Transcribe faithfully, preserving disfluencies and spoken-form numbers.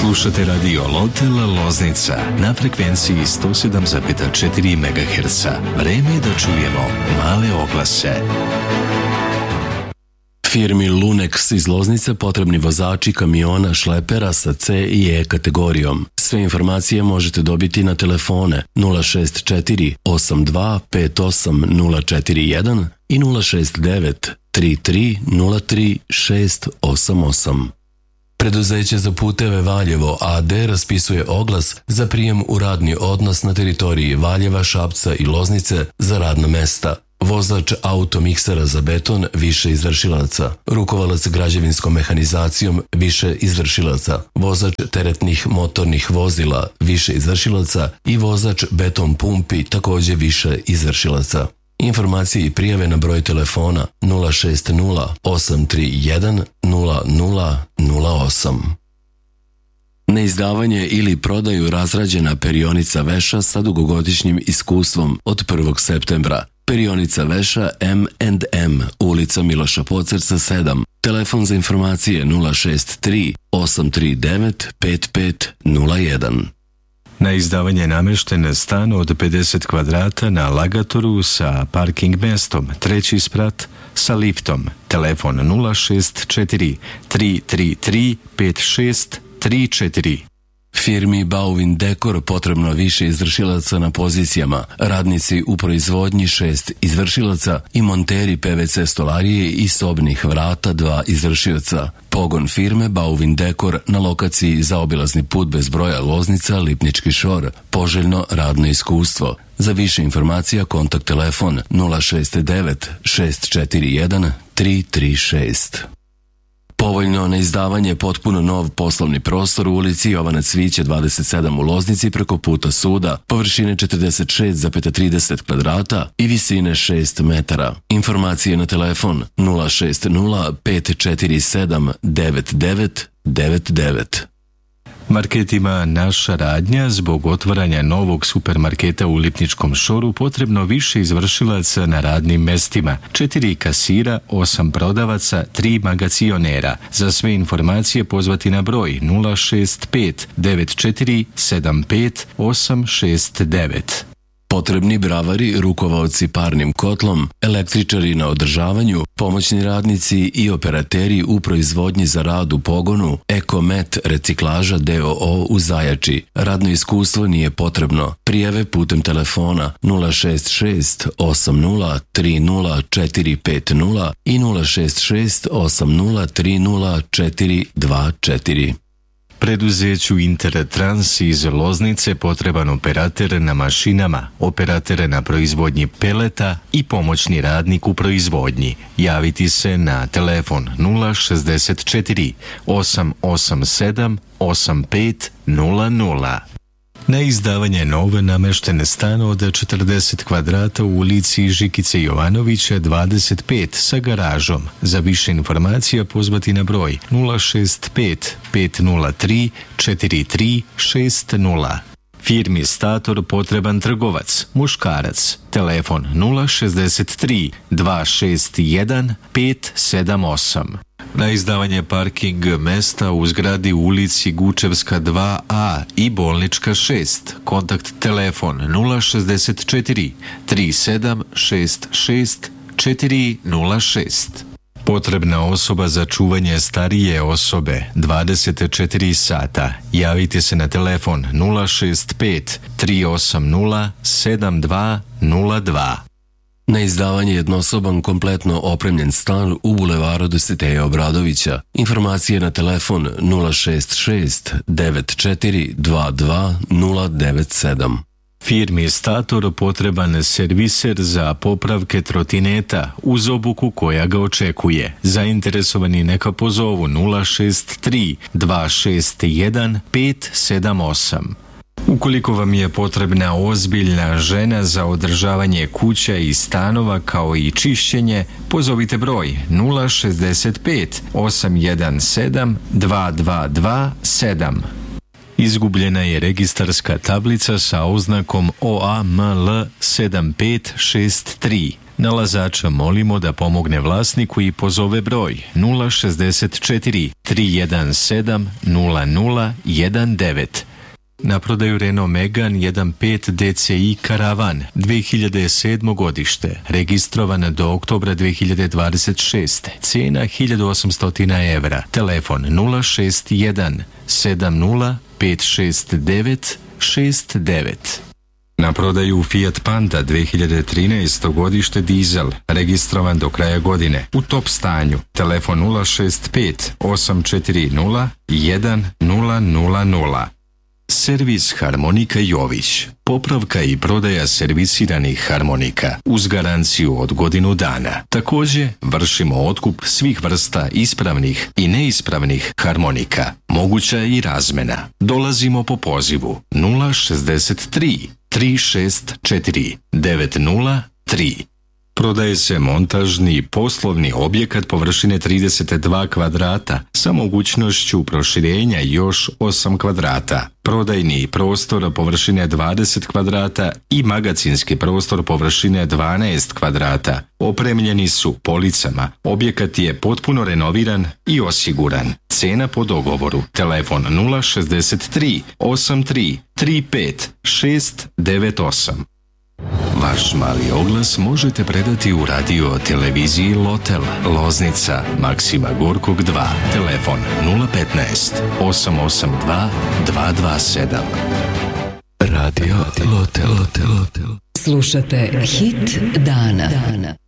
Slušate radio Lotel Loznica na frekvenciji sto sedam zarez četiri megaherca. Vreme je da čujemo male oglase. Firmi Lunex iz Loznice potrebni vozači kamiona šlepera sa C i E kategorijom. Sve informacije možete dobiti na telefone nula šest četiri osam dva pet osam nula četiri jedan i nula šest devet tri tri nula tri šest osam osam. Preduzeće za puteve Valjevo A D raspisuje oglas za prijem u radni odnos na teritoriji Valjeva, Šapca i Loznice za radna mesta. Vozač automiksera za beton, više izvršilaca. Rukovalac građevinskom mehanizacijom, više izvršilaca. Vozač teretnih motornih vozila, više izvršilaca i vozač beton pumpi, također više izvršilaca. Informacije i prijave na broj telefona nula šest nula osam tri jedan nula nula nula osam. Neizdavanje ili prodaju razrađena perionica veša sa dugogodišnjim iskustvom od prvog septembra. Perionica veša M and M, ulica Miloša Pocerca sedam. Telefon za informacije nula šest tri osam tri devet pet pet nula jedan. Na izdavanje namešten stan od pedeset kvadrata na Lagatoru sa parking mestom, treći sprat sa liftom. Telefon nula šest četiri tri tri tri pet šest tri četiri. Firmi Bauvin Dekor potrebno više izvršilaca na pozicijama, radnici u proizvodnji šest izvršilaca i monteri P V C stolarije i sobnih vrata dva izvršioca. Pogon firme Bauvin Dekor na lokaciji zaobilazni put bez broja Loznica, Lipnički Šor, poželjno radno iskustvo. Za više informacija kontakt telefon nula šest devet šest četiri jedan tri tri šest. Povoljno na izdavanje potpuno nov poslovni prostor u ulici Jovana Cvića dvadeset sedam u Loznici preko puta suda, površine četrdeset šest zarez trideset kvadrata i visine šest metara. Informacije na telefon nula šest nula pet četiri sedam devet devet devet devet. Marketima Naša radnja zbog otvaranja novog supermarketa u Lipničkom Šoru potrebno više izvršilaca na radnim mestima, četiri kasira, osam prodavaca, tri magacionera. Za sve informacije pozvati na broj nula šest pet devet četiri sedam pet osam šest devet. Potrebni bravari, rukovaoci parnim kotlom, električari na održavanju, pomoćni radnici i operateri u proizvodnji za rad u pogonu, Ekomet reciklaža D O O u Zajači. Radno iskustvo nije potrebno. Prijave putem telefona nula šest šest osam nula tri nula četiri pet nula i nula šest šest osam nula tri nula četiri dva četiri. Preduzeću Intertrans iz Loznice potreban operater na mašinama, operater na proizvodnji peleta i pomoćni radnik u proizvodnji. Javiti se na telefon nula šest četiri osam osam sedam osam pet nula nula. Na izdavanje nove nameštene stan od četrdeset kvadrata u ulici Žikice Jovanovića dvadeset pet sa garažom. Za više informacija pozvati na broj nula šest pet pet nula tri četiri tri šest nula. Firmi Stator potreban trgovac, muškarac. Telefon nula šest tri dva šest jedan pet sedam osam. Na izdavanje parking mesta u zgradi u ulici Gučevska dva A i Bolnička šest. Kontakt telefon nula šest četiri tri sedam šest šest četiri nula šest. Potrebna osoba za čuvanje starije osobe dvadeset četiri sata. Javite se na telefon nula šest pet tri osam nula sedam dva nula dva. Na izdavanje jednosoban kompletno opremljen stan u bulevaru Dositeja Obradovića. Informacije na telefon nula šest šest devet četiri dva dva nula devet sedam. Firmi Stator potreban serviser za popravke trotineta uz obuku koja ga očekuje. Zainteresovani neka pozovu nula šest tri dva šest jedan pet sedam osam. Ukoliko vam je potrebna ozbiljna žena za održavanje kuća i stanova kao i čišćenje, pozovite broj nula šest pet osam jedan sedam dva dva dva sedam. Izgubljena je registarska tablica sa oznakom O A M L sedam pet šest tri. Nalazača molimo da pomogne vlasniku i pozove broj nula šezdeset četiri tri jedan sedam nula nula jedan devet. Na prodaju Renault Megane jedan pet D C I Karavan dve hiljade sedmo godište, registrovana do oktobra dve hiljade dvadeset šeste. Cijena hiljadu osamsto evra. Telefon nula šest jedan sedam nula pet šest devet šest devet. Na prodaju Fiat Panda dve hiljade trinaesto godište dizel, registrovan do kraja godine, u top stanju. Telefon nula šest pet osam četiri nula jedan nula nula nula. Servis Harmonika Jović. Popravka i prodaja servisiranih harmonika uz garanciju od godinu dana. Također vršimo otkup svih vrsta ispravnih i neispravnih harmonika. Moguća je i razmena. Dolazimo po pozivu nula šezdeset tri tri šest četiri devet nula tri. Prodaje se montažni poslovni objekat površine trideset dva kvadrata sa mogućnošću proširenja još osam kvadrata. Prodajni prostor površine dvadeset kvadrata i magacinski prostor površine dvanaest kvadrata. Opremljeni su policama. Objekat je potpuno renoviran i osiguran. Cena po dogovoru. Telefon nula šezdeset tri osam tri tri pet šest devet osam. Vaš mali oglas možete predati u radio televiziji Lotel, Loznica, Maksima Gorkog dva. Telefon nula petnaest osam osam dva dva dva sedam. Radio Lotel. Lotel. Slušate hit dana.